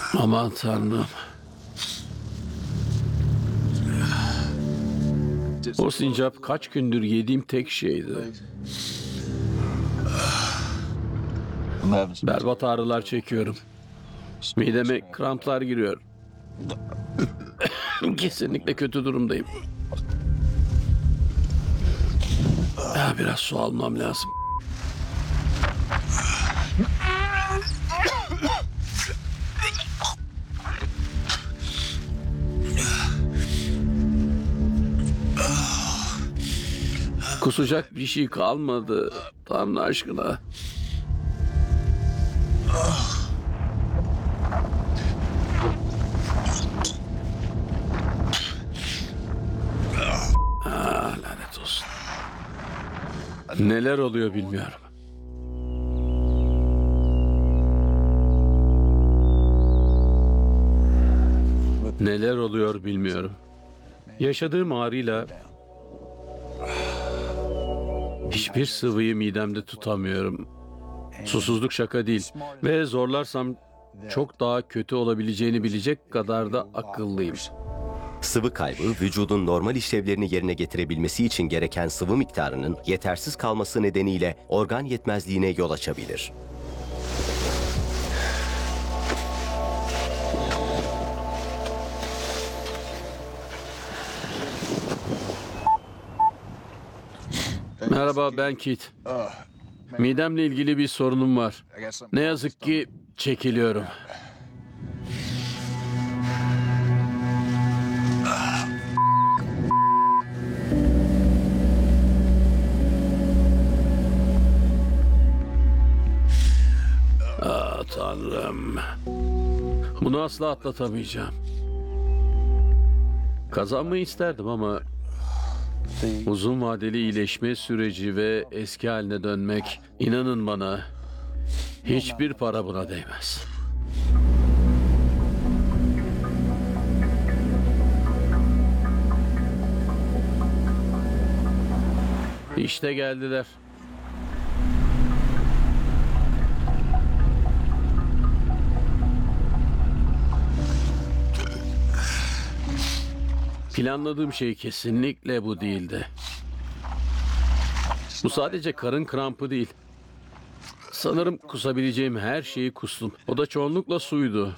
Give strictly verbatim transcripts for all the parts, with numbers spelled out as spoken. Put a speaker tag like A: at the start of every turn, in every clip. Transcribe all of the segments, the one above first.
A: Aman Tanrım. O sincap kaç gündür yediğim tek şeydi. Berbat ağrılar çekiyorum. Mideme kramplar giriyor. Kesinlikle kötü durumdayım. Ya, biraz su almam lazım. Kusacak bir şey kalmadı. Tanrı aşkına. Ah, lanet olsun. Neler oluyor bilmiyorum. Neler oluyor bilmiyorum. Yaşadığım ağrıyla hiçbir sıvıyı midemde tutamıyorum. Susuzluk şaka değil. Ve zorlarsam çok daha kötü olabileceğini bilecek kadar da akıllıyım.
B: Sıvı kaybı, vücudun normal işlevlerini yerine getirebilmesi için gereken sıvı miktarının yetersiz kalması nedeniyle organ yetmezliğine yol açabilir.
A: Merhaba, ben Kit. Midemle ilgili bir sorunum var. Ne yazık ki çekiliyorum. Ah Tanrım. Bunu asla atlatamayacağım. Kazanmayı isterdim ama uzun vadeli iyileşme süreci ve eski haline dönmek, inanın bana, hiçbir para buna değmez. İşte geldiler. Planladığım şey kesinlikle bu değildi. Bu sadece karın krampı değil. Sanırım kusabileceğim her şeyi kustum. O da çoğunlukla suydu.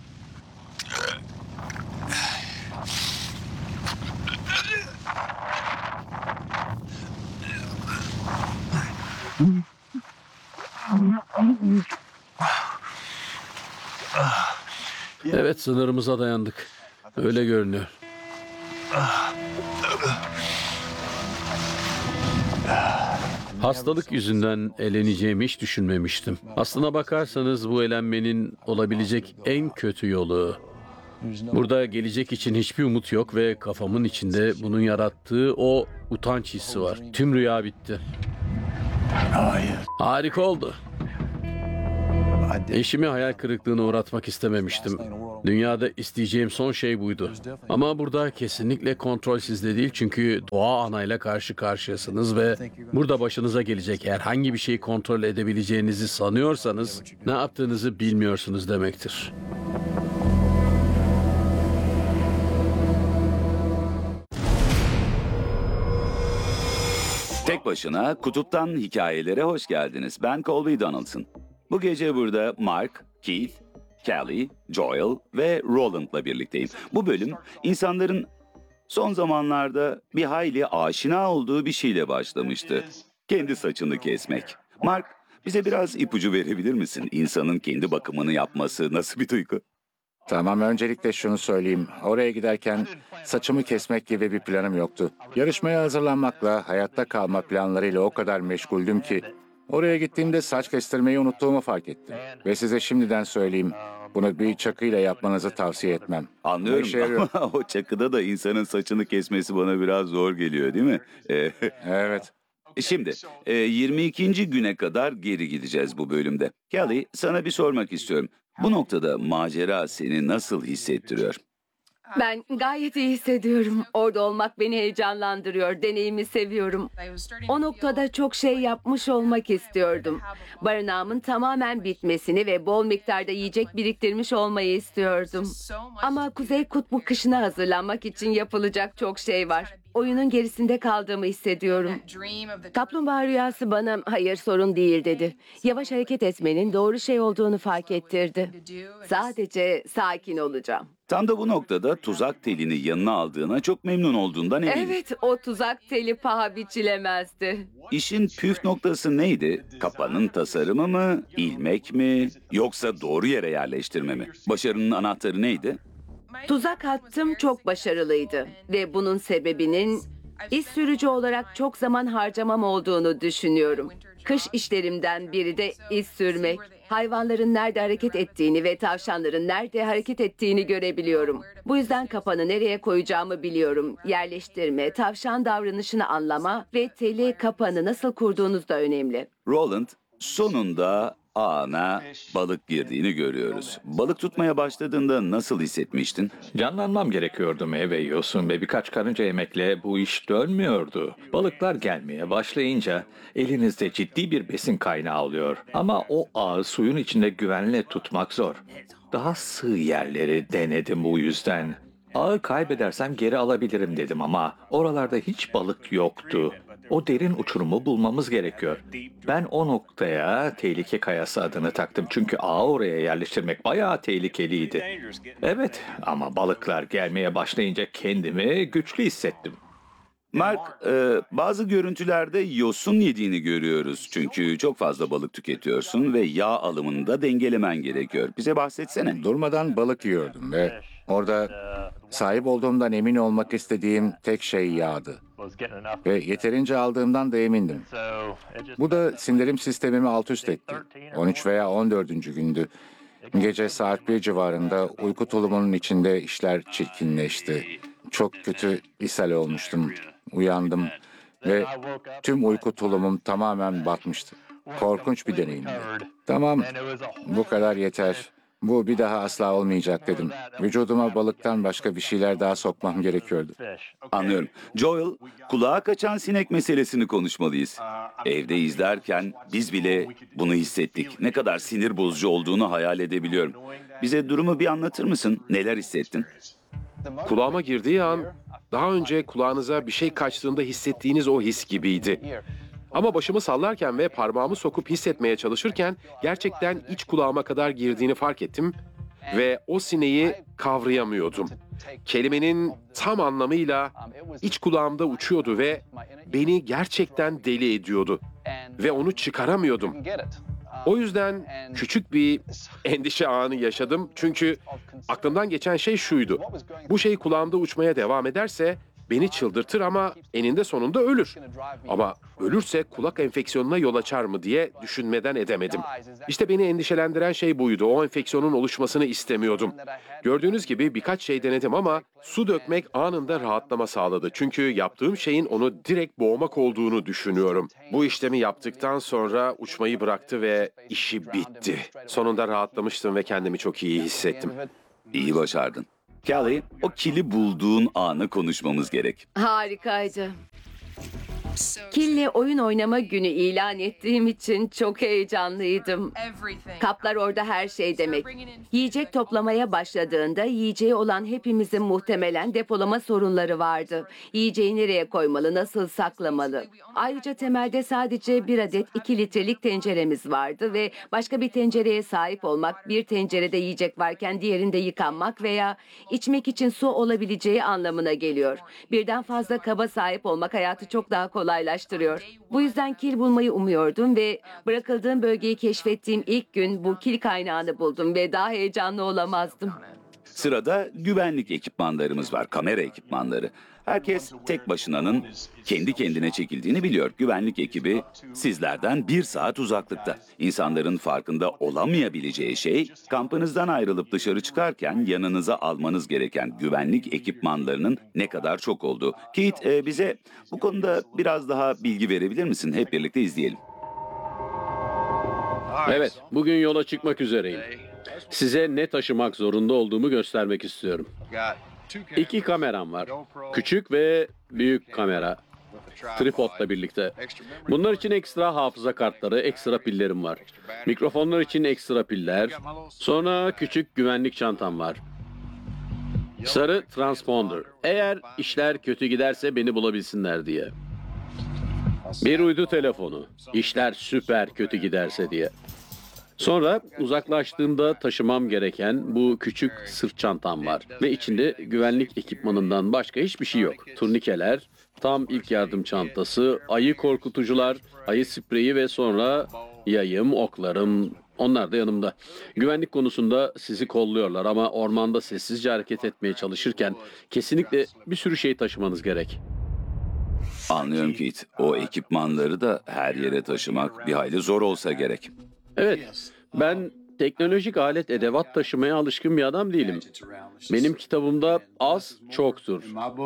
A: Evet, sınırımıza dayandık. Öyle görünüyor. Hastalık yüzünden eleneceğimi hiç düşünmemiştim. Aslına bakarsanız bu elenmenin olabilecek en kötü yolu. Burada gelecek için hiçbir umut yok ve kafamın içinde bunun yarattığı o utanç hissi var. Tüm rüya bitti.
C: Hayır.
A: Harika oldu. Eşimi hayal kırıklığına uğratmak istememiştim. Dünyada isteyeceğim son şey buydu. Ama burada kesinlikle kontrol sizde değil, çünkü doğa anayla karşı karşıyasınız ve burada başınıza gelecek herhangi bir şeyi kontrol edebileceğinizi sanıyorsanız ne yaptığınızı bilmiyorsunuz demektir.
D: Tek başına Kutuptan Hikayelere hoş geldiniz. Ben Colby Donaldson. Bu gece burada Mark, Keith, Kelly, Joel ve Roland'la birlikteyim. Bu bölüm insanların son zamanlarda bir hayli aşina olduğu bir şeyle başlamıştı. Kendi saçını kesmek. Mark, bize biraz ipucu verebilir misin? İnsanın kendi bakımını yapması nasıl bir duygu?
E: Tamam, öncelikle şunu söyleyeyim. Oraya giderken saçımı kesmek gibi bir planım yoktu. Yarışmaya hazırlanmakla, hayatta kalma planlarıyla o kadar meşguldüm ki oraya gittiğimde saç kestirmeyi unuttuğumu fark ettim. Ve size şimdiden söyleyeyim, bunu bir çakıyla yapmanızı tavsiye etmem.
D: Anlıyorum
E: işe yarıyor.
D: ama o çakıda da insanın saçını kesmesi bana biraz zor geliyor, değil mi? Ee,
E: Evet.
D: Şimdi e, yirmi ikinci güne kadar geri gideceğiz bu bölümde. Kelly, sana bir sormak istiyorum. Bu noktada macera seni nasıl hissettiriyor?
F: Ben gayet iyi hissediyorum. Orada olmak beni heyecanlandırıyor. Deneyimi seviyorum. O noktada çok şey yapmış olmak istiyordum. Barınağımın tamamen bitmesini ve bol miktarda yiyecek biriktirmiş olmayı istiyordum. Ama Kuzey Kutbu kışına hazırlanmak için yapılacak çok şey var. Oyunun gerisinde kaldığımı hissediyorum. Kaplumbağa rüyası bana hayır sorun değil dedi. Yavaş hareket etmenin doğru şey olduğunu fark ettirdi. Sadece sakin olacağım.
D: Tam da bu noktada tuzak telini yanına aldığına çok memnun olduğundan eminim.
F: Evet, o tuzak teli paha biçilemezdi.
D: İşin püf noktası neydi? Kapanın tasarımı mı, ilmek mi, yoksa doğru yere yerleştirme mi? Başarının anahtarı neydi?
F: Tuzak hattım çok başarılıydı ve bunun sebebinin iz sürücü olarak çok zaman harcamam olduğunu düşünüyorum. Kış işlerimden biri de iz sürmek. Hayvanların nerede hareket ettiğini ve tavşanların nerede hareket ettiğini görebiliyorum. Bu yüzden kapanı nereye koyacağımı biliyorum. Yerleştirme, tavşan davranışını anlama ve teli kapanı nasıl kurduğunuz da önemli.
D: Roland, sonunda ağına balık girdiğini görüyoruz. Balık tutmaya başladığında nasıl hissetmiştin?
G: Canlanmam gerekiyordu meyve yiyorsun ve birkaç karınca yemekle bu iş dönmüyordu. Balıklar gelmeye başlayınca elinizde ciddi bir besin kaynağı oluyor. Ama o ağı suyun içinde güvenle tutmak zor. Daha sığ yerleri denedim bu yüzden. Ağı kaybedersem geri alabilirim dedim ama oralarda hiç balık yoktu. O derin uçurumu bulmamız gerekiyor. Ben o noktaya tehlike kayası adını taktım çünkü ağı oraya yerleştirmek bayağı tehlikeliydi. Evet ama balıklar gelmeye başlayınca kendimi güçlü hissettim.
D: Mark, e, bazı görüntülerde yosun yediğini görüyoruz. Çünkü çok fazla balık tüketiyorsun ve yağ alımını da dengelemen gerekiyor. Bize bahsetsene.
E: Durmadan balık yiyordum ve orada sahip olduğumdan emin olmak istediğim tek şey yağdı. Ve yeterince aldığımdan da emindim. Bu da sindirim sistemimi alt üst etti. on üç veya on dördüncü gündü. Gece saat bir civarında uyku tulumunun içinde işler çirkinleşti. Çok kötü ishal olmuştum. Uyandım ve tüm uyku tulumum tamamen batmıştı. Korkunç bir deneyimdi. Tamam, bu kadar yeter. Bu bir daha asla olmayacak dedim. Vücuduma balıktan başka bir şeyler daha sokmam gerekiyordu.
D: Anlıyorum. Joel, kulağa kaçan sinek meselesini konuşmalıyız. Evde izlerken biz bile bunu hissettik. Ne kadar sinir bozucu olduğunu hayal edebiliyorum. Bize durumu bir anlatır mısın? Neler hissettin?
H: Kulağıma girdiği an daha önce kulağınıza bir şey kaçtığında hissettiğiniz o his gibiydi. Ama başımı sallarken ve parmağımı sokup hissetmeye çalışırken gerçekten iç kulağıma kadar girdiğini fark ettim ve o sineği kavrayamıyordum. Kelimenin tam anlamıyla iç kulağımda uçuyordu ve beni gerçekten deli ediyordu ve onu çıkaramıyordum. O yüzden küçük bir endişe anı yaşadım çünkü aklımdan geçen şey şuydu. Bu şey kulağımda uçmaya devam ederse beni çıldırtır ama eninde sonunda ölür. Ama ölürse kulak enfeksiyonuna yol açar mı diye düşünmeden edemedim. İşte beni endişelendiren şey buydu. O enfeksiyonun oluşmasını istemiyordum. Gördüğünüz gibi birkaç şey denedim ama su dökmek anında rahatlama sağladı. Çünkü yaptığım şeyin onu direkt boğmak olduğunu düşünüyorum. Bu işlemi yaptıktan sonra uçmayı bıraktı ve işi bitti. Sonunda rahatlamıştım ve kendimi çok iyi hissettim.
D: İyi başardın. Kelly, o kili bulduğun anı konuşmamız gerek.
F: Harikaydı. Kill'le oyun oynama günü ilan ettiğim için çok heyecanlıydım. Kaplar orada her şey demek. Yiyecek toplamaya başladığında yiyeceği olan hepimizin muhtemelen depolama sorunları vardı. Yiyeceği nereye koymalı, nasıl saklamalı? Ayrıca temelde sadece bir adet iki litrelik tenceremiz vardı ve başka bir tencereye sahip olmak, bir tencerede yiyecek varken diğerinde yıkanmak veya içmek için su olabileceği anlamına geliyor. Birden fazla kaba sahip olmak hayatı çok daha kolaylaştırıyor. Bu yüzden kil bulmayı umuyordum ve bırakıldığım bölgeyi keşfettiğim ilk gün bu kil kaynağını buldum ve daha heyecanlı olamazdım.
D: Sırada güvenlik ekipmanlarımız var, kamera ekipmanları. Herkes tek başınanın kendi kendine çekildiğini biliyor. Güvenlik ekibi sizlerden bir saat uzaklıkta. İnsanların farkında olamayabileceği şey, kampınızdan ayrılıp dışarı çıkarken yanınıza almanız gereken güvenlik ekipmanlarının ne kadar çok olduğu. Keith, e, bize bu konuda biraz daha bilgi verebilir misin? Hep birlikte izleyelim.
A: Evet, bugün yola çıkmak üzereyim. Size ne taşımak zorunda olduğumu göstermek istiyorum. İki kameram var. Küçük ve büyük kamera. Tripodla birlikte. Bunlar için ekstra hafıza kartları, ekstra pillerim var. Mikrofonlar için ekstra piller. Sonra küçük güvenlik çantam var. Sarı transponder. Eğer işler kötü giderse beni bulabilsinler diye. Bir uydu telefonu. İşler süper kötü giderse diye. Sonra uzaklaştığımda taşımam gereken bu küçük sırt çantam var. Ve içinde güvenlik ekipmanından başka hiçbir şey yok. Turnikeler, tam ilk yardım çantası, ayı korkutucular, ayı spreyi ve sonra yayım, oklarım. Onlar da yanımda. Güvenlik konusunda sizi kolluyorlar ama ormanda sessizce hareket etmeye çalışırken kesinlikle bir sürü şey taşımanız gerek.
D: Anlıyorum Keith. O ekipmanları da her yere taşımak bir hayli zor olsa gerek.
A: Evet, ben teknolojik alet edevat taşımaya alışkın bir adam değilim. Benim kitabımda az çoktur.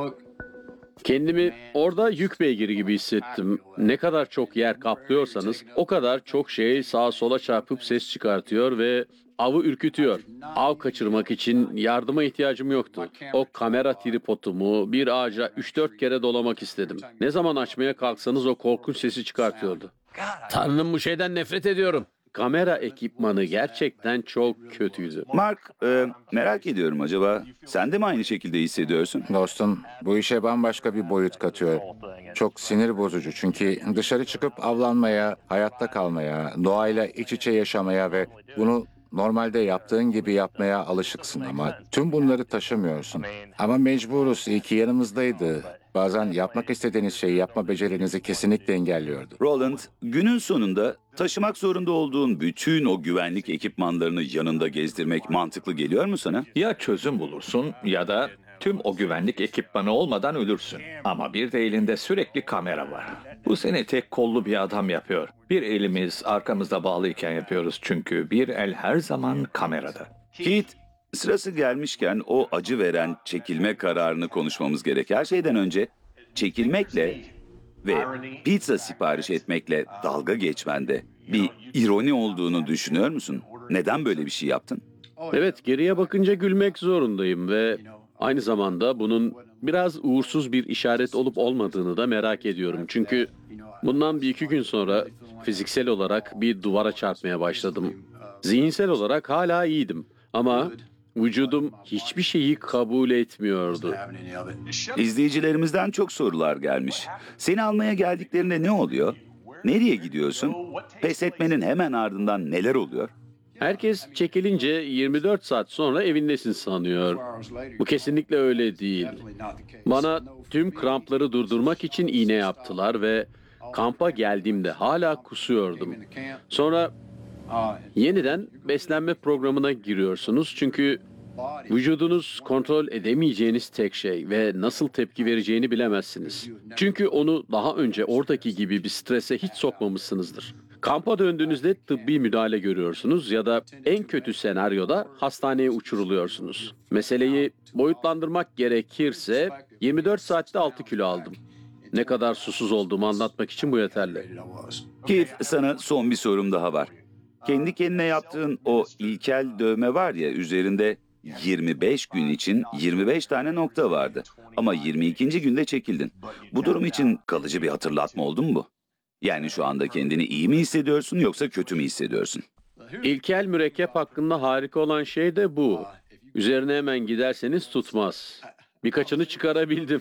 A: Kendimi orada yük beygiri gibi hissettim. Ne kadar çok yer kaplıyorsanız o kadar çok şey sağa sola çarpıp ses çıkartıyor ve avı ürkütüyor. Av kaçırmak için yardıma ihtiyacım yoktu. O kamera tripodumu bir ağaca üç dört kere dolamak istedim. Ne zaman açmaya kalksanız o korkunç sesi çıkartıyordu. Tanrım, bu şeyden nefret ediyorum. Kamera ekipmanı gerçekten çok kötüydü.
D: Mark, e, merak ediyorum acaba sen de mi aynı şekilde hissediyorsun?
E: Dostum, bu işe bambaşka bir boyut katıyor. Çok sinir bozucu çünkü dışarı çıkıp avlanmaya, hayatta kalmaya, doğayla iç içe yaşamaya ve bunu normalde yaptığın gibi yapmaya alışıksın ama tüm bunları taşımıyorsun. Ama mecburuz, iyi ki yanımızdaydı. Bazen yapmak istediğiniz şeyi yapma becerinizi kesinlikle engelliyordu.
D: Roland, günün sonunda taşımak zorunda olduğun bütün o güvenlik ekipmanlarını yanında gezdirmek mantıklı geliyor mu sana?
G: Ya çözüm bulursun ya da tüm o güvenlik ekipmanı olmadan ölürsün. Ama bir de elinde sürekli kamera var. Bu seni tek kollu bir adam yapıyor. Bir elimiz arkamızda bağlıyken yapıyoruz çünkü bir el her zaman kamerada.
D: Keith, sırası gelmişken o acı veren çekilme kararını konuşmamız gerek. Her şeyden önce çekilmekle ve pizza sipariş etmekle dalga geçmende bir ironi olduğunu düşünüyor musun? Neden böyle bir şey yaptın?
A: Evet, geriye bakınca gülmek zorundayım ve aynı zamanda bunun biraz uğursuz bir işaret olup olmadığını da merak ediyorum. Çünkü bundan bir iki gün sonra fiziksel olarak bir duvara çarpmaya başladım. Zihinsel olarak hala iyiydim ama vücudum hiçbir şeyi kabul etmiyordu.
D: İzleyicilerimizden çok sorular gelmiş. Seni almaya geldiklerinde ne oluyor? Nereye gidiyorsun? Pes etmenin hemen ardından neler oluyor?
A: Herkes çekilince yirmi dört saat sonra evindesin sanıyor. Bu kesinlikle öyle değil. Bana tüm krampları durdurmak için iğne yaptılar ve kampa geldiğimde hala kusuyordum. Sonra yeniden beslenme programına giriyorsunuz çünkü vücudunuz kontrol edemeyeceğiniz tek şey ve nasıl tepki vereceğini bilemezsiniz. Çünkü onu daha önce oradaki gibi bir strese hiç sokmamışsınızdır. Kampa döndüğünüzde tıbbi müdahale görüyorsunuz ya da en kötü senaryoda hastaneye uçuruluyorsunuz. Meseleyi boyutlandırmak gerekirse yirmi dört saatte altı kilo aldım. Ne kadar susuz olduğumu anlatmak için bu yeterli.
D: Keith, sana son bir sorum daha var. Kendi kendine yaptığın o ilkel dövme var ya, üzerinde yirmi beş gün için yirmi beş tane nokta vardı. Ama yirmi ikinci günde çekildin. Bu durum için kalıcı bir hatırlatma oldu mu bu? Yani şu anda kendini iyi mi hissediyorsun yoksa kötü mü hissediyorsun?
A: İlkel mürekkep hakkında harika olan şey de bu. Üzerine hemen giderseniz tutmaz. Birkaçını çıkarabildim.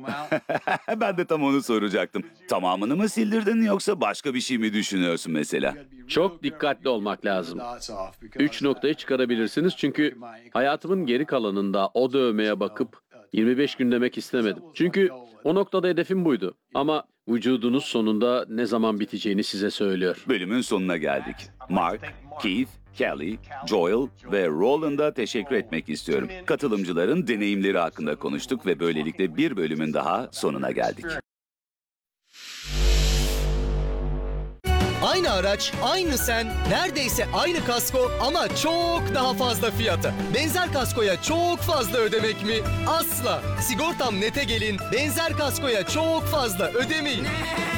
D: Ben de tam onu soracaktım. Tamamını mı sildirdin yoksa başka bir şey mi düşünüyorsun mesela?
A: Çok dikkatli olmak lazım. Üç noktayı çıkarabilirsiniz çünkü hayatımın geri kalanında o dövmeye bakıp yirmi beş gün demek istemedim. Çünkü o noktada hedefim buydu. Ama vücudunuz sonunda ne zaman biteceğini size söylüyor.
D: Bölümün sonuna geldik. Mark, Keith, Kelly, Joel ve Roland'a teşekkür etmek istiyorum. Katılımcıların deneyimleri hakkında konuştuk ve böylelikle bir bölümün daha sonuna geldik.
I: Aynı araç, aynı sen, neredeyse aynı kasko ama çok daha fazla fiyata. Benzer kaskoya çok fazla ödemek mi? Asla. Sigortam Net'e gelin, benzer kaskoya çok fazla ödemeyin.